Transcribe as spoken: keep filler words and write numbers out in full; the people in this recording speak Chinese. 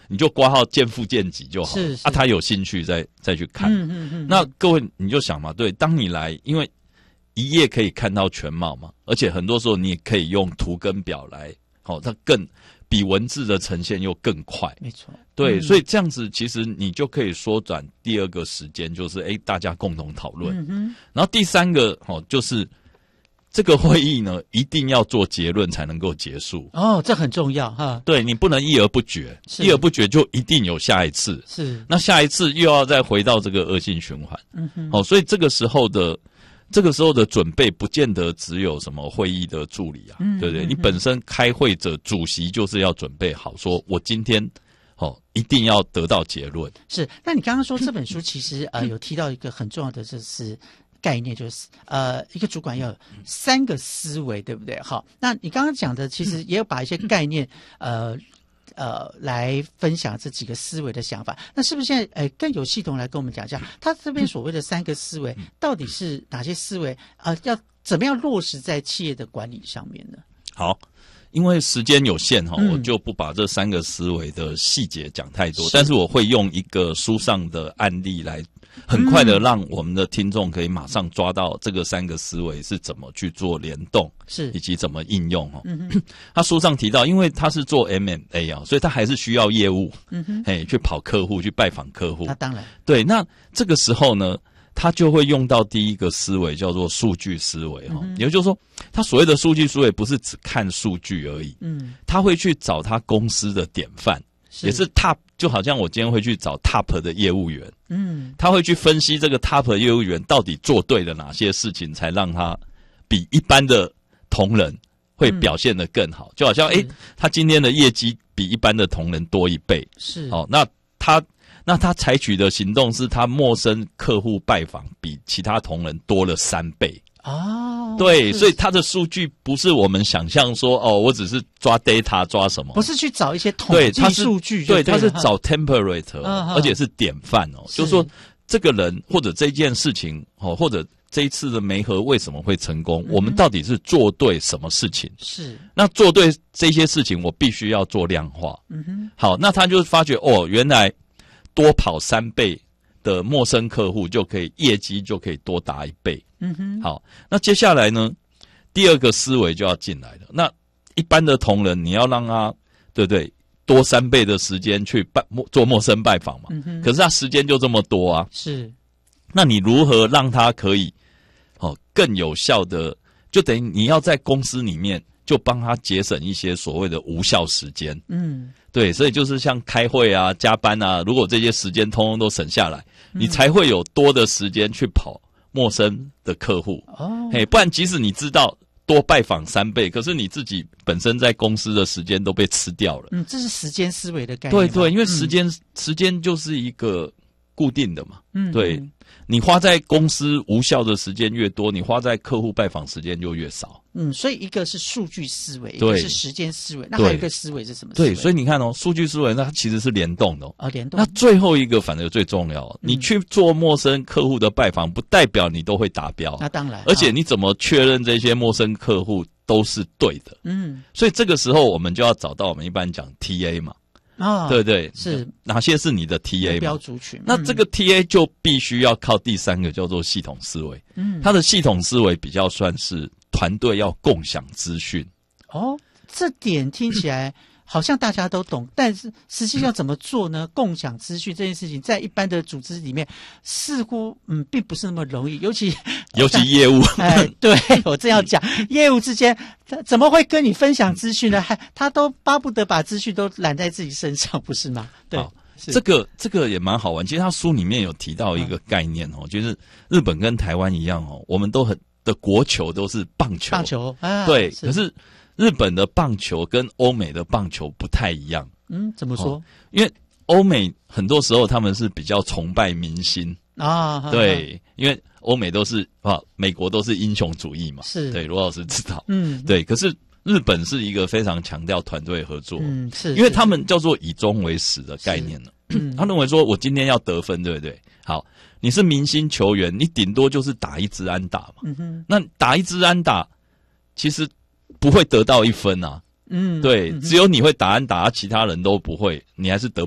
你就挂号见副见己就好了， 是是啊，他有兴趣再再去看。 嗯嗯嗯， 那各位你就想嘛，对，当你来，因为一页可以看到全貌嘛，而且很多时候你也可以用图跟表来，好、哦，它更比文字的呈现又更快。 没错， 对， 嗯、 所以这样子其实你就可以缩短第二个时间，就是哎大家共同讨论。 嗯哼， 然后第三个哦，就是这个会议呢一定要做结论才能够结束。 哦，这很重要哈。 对，你不能一而不决，一而不决就一定有下一次。 是，那下一次又要再回到这个恶性循环。 嗯哼， 哦，所以这个时候的。这个时候的准备不见得只有什么会议的助理啊， 嗯、 对不对？ 嗯、 你本身开会者主席就是要准备好，说我今天哦一定要得到结论。 是，那你刚刚说这本书其实呃有提到一个很重要的就是概念，就是呃一个主管要有三个思维，对不对？好，那你刚刚讲的其实也有把一些概念呃。呃，来分享这几个思维的想法，那是不是现在呃更有系统来跟我们讲一下，他这边所谓的三个思维到底是哪些思维？呃，要怎么样落实在企业的管理上面呢？ 好，因为时间有限哈、 嗯， 我就不把这三个思维的细节讲太多，是但是我会用一个书上的案例来。很快的让我们的听众可以马上抓到这个三个思维是怎么去做联动， 是以及怎么应用哦。 嗯、 他书上提到，因为他是做 M and A 啊，所以他还是需要业务， 嗯哼， 嘿，去跑客户，去拜访客户。 那当然， 对。那这个时候呢，他就会用到第一个思维，叫做数据思维哈、嗯。也就是说，他所谓的数据思维不是只看数据而已，嗯，他会去找他公司的典范。也是 top， 就好像我今天会去找 top 的业务员，嗯，他会去分析这个 top 的业务员到底做对了哪些事情，才让他比一般的同仁会表现得更好。嗯、就好像，诶，他今天的业绩比一般的同仁多一倍， 是， 好、哦，那他那他采取的行动是他陌生客户拜访比其他同仁多了三倍。 哦， 对，所以它的数据不是我们想象说哦，我只是抓 data 抓什么， 不是去找一些统计数据就对， 对， 它是找 template，、 嗯、 而且是典范哦， 是就是说这个人或者这件事情哦，或者这一次的媒合为什么会成功、嗯，我们到底是做对什么事情？ 是， 那做对这些事情，我必须要做量化。嗯哼，好，那他就发觉哦，原来多跑三倍的陌生客户就可以业绩就可以多达一倍。嗯哼，好，那接下来呢，第二个思维就要进来了。那一般的同仁，你要让他对不对多三倍的时间去拜做陌生拜访嘛？嗯哼，可是他时间就这么多啊。 是， 那你如何让他可以哦更有效的？就等于你要在公司里面就帮他节省一些所谓的无效时间。嗯，对，所以就是像开会啊、加班啊，如果这些时间通通都省下来，嗯、你才会有多的时间去跑陌生的客户哦，嘿，不然即使你知道多拜访三倍，可是你自己本身在公司的时间都被吃掉了。 嗯，这是时间思维的概念。 对对，因为时间、嗯、时间就是一个固定的嘛。嗯，对， 嗯、 你花在公司无效的时间越多，你花在客户拜访时间就越少。 嗯，所以一个是数据思维，一个是时间思维，那还有一个思维是什么思维？ 对，所以你看哦，数据思维那它其实是联动的哦。 哦，联动。 那最后一个反而最重要、嗯，你去做陌生客户的拜访，不代表你都会达标。 那当然。 而且你怎么确认这些陌生客户都是对的？嗯，所以这个时候我们就要找到我们一般讲 T A 嘛。啊、哦，对对， 是哪些是你的 T A 嘛？ 目标族群。 那这个 T A 就必须要靠第三个叫做系统思维。嗯，它的系统思维比较算是团队要共享资讯。 哦，这点听起来好像大家都懂，但是实际上怎么做呢？共享资讯这件事情，在一般的组织里面，似乎嗯并不是那么容易，尤其尤其业务。 哎，对我正要讲，业务之间怎么会跟你分享资讯呢？还他都巴不得把资讯都揽在自己身上，不是吗？对， 这个这个也蛮好玩。其实他书里面有提到一个概念哦，嗯、就是日本跟台湾一样哦，我们都很的国球都是棒球， 棒球啊， 对， 是可是日本的棒球跟欧美的棒球不太一样。 嗯，怎么说？ 哦、因为欧美很多时候他们是比较崇拜明星啊， 对，啊、因为欧美都是啊，美国都是英雄主义嘛， 是对， 罗老师知道， 嗯， 对。可是日本是一个非常强调团队合作， 嗯，是， 因为他们叫做以终为始的概念呢。嗯、他认为说我今天要得分，对不对？好，你是明星球员，你顶多就是打一支安打嘛，嗯哼，那打一支安打，其实不会得到一分啊。嗯，对，只有你会打安打，其他人都不会，你还是得